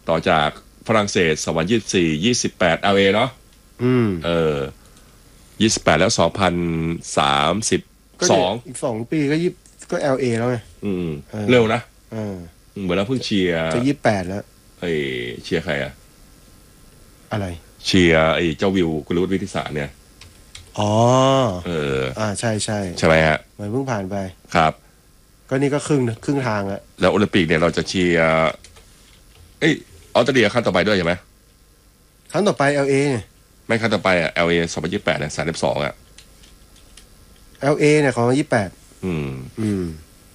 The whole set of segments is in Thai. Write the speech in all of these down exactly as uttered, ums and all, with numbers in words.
ต่อจากฝรั่งเศสสองพันยี่สิบสี่ ยี่สิบแปด แอล เอ เนาะอืมเออยี่สิบแปดแล้วสองพันสามสิบสองอีกสองปีก็ยี่ก็ แอล เอ แล้วไงอืมเร็วนะเออเหมือนเราเพิ่งเชียร์จะยี่สิบแปดแล้วไอ้เชียร์ใครอะอะไรเชียร์ไอ้เจ้าวิวกุลวุฒิวิทิสารเนี่ยอ๋อเอออ่าใช่ใช่ใช่ไหมฮะเหมือนเพิ่งผ่านไปครับก็นี่ก็ครึ่งครึ่งทางแล้วแล้วโอลิมปิกเนี่ยเราจะเชียร์เอ้ยออสเตรเลียครั้งต่อไปด้วยใช่ไหมครั้งต่อไป แอล เอ เนี่ยไม่ครั้งต่อไปอ่ะ แอล เอ สองพันยี่สิบแปดเนี่ยสามสิบสองอ่ะแอล เอ เนี่ยของยี่สิบแปดอืมอืม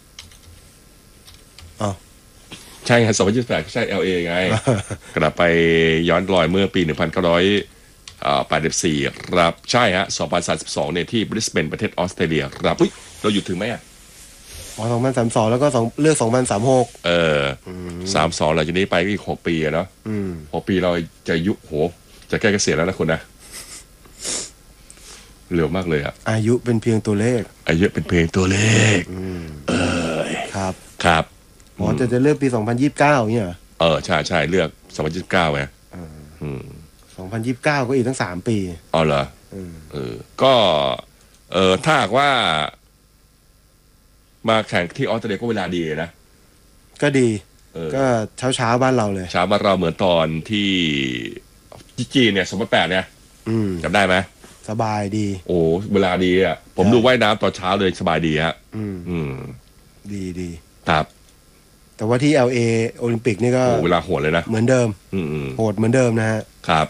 อ๋อใช่ไงสองพันยี่สิบแปดใช่ แอล เอ ไง กลับไปย้อนรอยเมื่อปีหนึ่งพันเก้าร้อยแปดสิบสี่ครับใช่ฮะสองพันสามสิบสองเนี่ยที่บริสเบนประเทศออสเตรเลียครับอุ๊ยเราหยุดถึงไหมอ่ะอ๋อสองพันสามสองแล้วก็สองเลือกสองพันสามหกเออสามสองหลังจากนี้ไปก็อีกหกปีอะเนาะหกปีเราจะยุโหจะใกล้เกษียณแล้วนะคุณนะเร็วมากเลยอะอายุเป็นเพียงตัวเลขอายุเป็นเพียงตัวเลขเออครับครับอ๋อจะจะเลือกปีสองพันยี่สิบเก้าเนี่ยเออใช่ใช่เลือกสองพันยี่สิบเก้าไงสองพันยี่สิบเก้าก็อีกตั้งสามปีอ๋อเหรอเออก็เออถ้าหากว่ามาแข่งที่ออสเตรเลียก็เวลาดีนะก็ดีก็เช้าเช้าบ้านเราเลยเช้าบ้านเราเหมือนตอนที่จีนเนี่ยสองพันแปดเนี่ยจำได้ไหมสบายดีโอ้เวลาดีอ่ะผมดูว่ายน้ำตอนเช้าเลยสบายดีฮะอืมดีดีครับแต่ว่าที่ แอล เอ โอลิมปิกนี่ก็เวลาโหดเลยนะเหมือนเดิมโหดเหมือนเดิมนะฮะครับ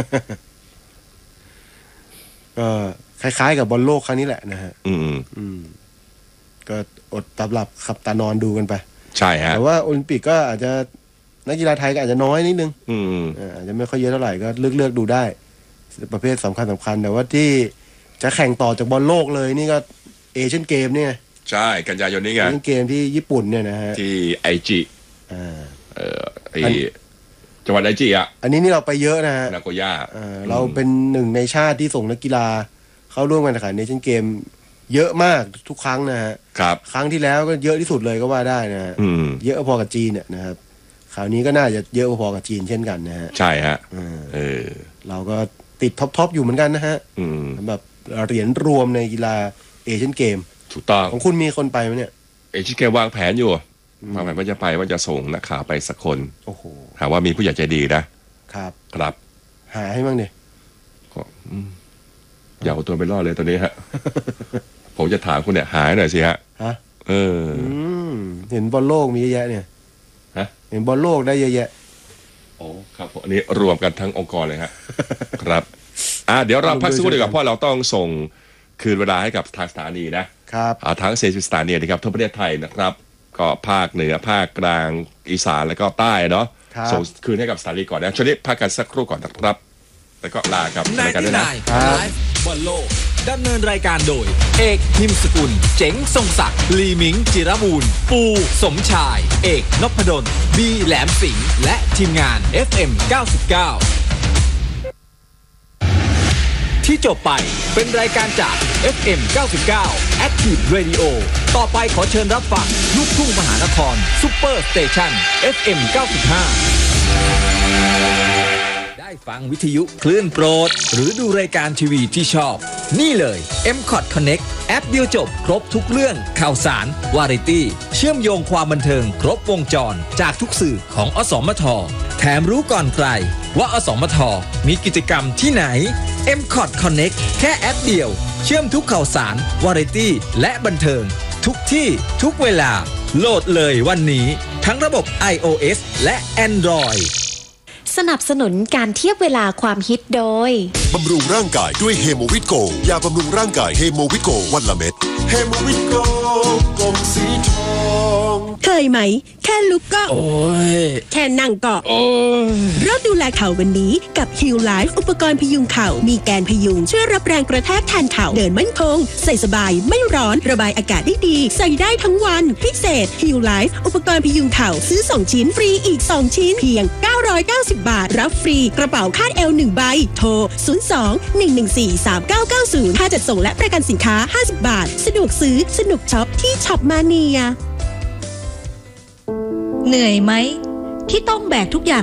ก็คล้ายๆกับบอลโลกครั้งนี้แหละนะฮะอืมอืมก็อดตาหลับขับตานอนดูกันไปใช่ฮะแต่ว่าโอลิมปิกก็อาจจะนักกีฬาไทยก็อาจจะน้อยนิดนึงอืมอาจจะไม่ค่อยเยอะเท่าไหร่ก็เลือกเลือกดูได้ประเภทสำคัญสำคัญแต่ว่าที่จะแข่งต่อจากบอลโลกเลยนี่ก็เอเชียนเกมเนี่ยใช่กันยายนนี้ไงเอเชียนเกมที่ญี่ปุ่นเนี่ยนะฮะที่ไอจิอ่าเออไอจังหวัดไอจิอ่ะอันนี้นี่เราไปเยอะนะฮะนาโกย่าเราเป็นหนึ่งในชาติที่ส่งนักกีฬาเข้าร่วมการแข่งขันเอเชียนเกมเยอะมากทุกครั้งนะฮะครับครั้งที่แล้วก็เยอะที่สุดเลยก็ว่าได้นะฮะเยอะพอกับจีนเนี่ยนะครับคราวนี้ก็น่าจะเยอะพอกับจีนเช่นกันนะฮะใช่ฮะเออเราก็ติดท็อปๆอยู่เหมือนกันนะฮะสำหรับเหรียญรวมในกีฬาเอเชียนเกมถูกต้องของคุณมีคนไปไหมเนี่ยเอเชียนเกมวางแผนอยู่วางแผนว่าจะไปว่าจะส่งนักข่าวไปสักคนโอ้โหหาว่ามีผู้ใหญ่ใจดีนะครับครับหาให้บ้างดิอย่าเอาตัวไปรอดเลยตอนนี้ฮะ ผมจะถามคุณเนี่ยหายหน่อยสิฮะฮะเออเห็นบอลโลกมีเยอะแยะเนี่ยฮะเห็นบอลโลกได้เยอะแยะโอ้ครับอันนี้รวมกันทั้งองค์กรเลยฮะ ครับอ่าเดี๋ยวเราพักสักครู่เดียวกับเพราะเราต้องส่งคืนเวลาให้กับทางสถานีนะครับทั้งเซซิสถานีนะครับทั่วประเทศไทยนะครับก็ภาคเหนือภาคกลางอีสานแล้วก็ใต้เนาะส่งคืนให้กับสถานีก่อนนะช่วงนี้พักกันสักครู่ก่อนนะครับแล้วก็ลากับรายการด้วยนะบอลโลกดำเนินรายการโดยเอกพิมพ์สกุลเจ๋งทรงศักดิ์ลีมิงจิรบูรณ์ปูสมชายเอกนพดลบีแหลมสิงห์และทีมงาน เอฟ เอ็ม เก้าสิบเก้า ที่จบไปเป็นรายการจาก เอฟ เอ็ม เก้าสิบเก้า Active Radio ต่อไปขอเชิญรับฟังลูกทุ่งมหานครซุปเปอร์สเตชัน เอฟ เอ็ม เก้าสิบห้าฟังวิทยุคลื่นโปรดหรือดูรายการทีวีที่ชอบนี่เลย เอ็ม คอท Connect แอปเดียวจบครบทุกเรื่องข่าวสารวาไรตี้เชื่อมโยงความบันเทิงครบวงจรจากทุกสื่อของอสมทแถมรู้ก่อนใครว่าอสมทมีกิจกรรมที่ไหน เอ็ม คอท Connect แค่แอปเดียวเชื่อมทุกข่าวสารวาไรตี้และบันเทิงทุกที่ทุกเวลาโหลดเลยวันนี้ทั้งระบบ ไอ โอ เอส และ Android สนับสนุนการเทียบเวลาความฮิตโดยบำรุงร่างกายด้วยเฮโมวิตโกยาบำรุงร่างกายเฮโมวิตโกวันละเม็ดเฮโมวิตโกกลมสีทองเคยไหมแค่ลุกก็โอ้ยแค่นั่งก็โอ้ยเริ่มดูแลเข่าวันนี้กับ Heal Life อุปกรณ์พยุงเข่ามีแกนพยุงช่วยรับแรงกระแทกแทนเข่าเดินมั่นคงใส่สบายไม่ร้อนระบายอากาศได้ดีใส่ได้ทั้งวันพิเศษ Heal Life อุปกรณ์พยุงเข่าซื้อสองชิ้นฟรีอีกสองชิ้นเพียงเก้าร้อยเก้าสิบบาทรับฟรีกระเป๋าคาดเอวหนึ่งใบโทรศูนย์ สอง หนึ่ง หนึ่ง สี่ สาม เก้า เก้า ศูนย์ค่าจัดส่งและประกันสินค้าห้าสิบบาทสะดวกซื้อสนุกช็อปที่ช็อปมาเนียเหนื่อยไหมที่ต้องแบกทุกอย่าง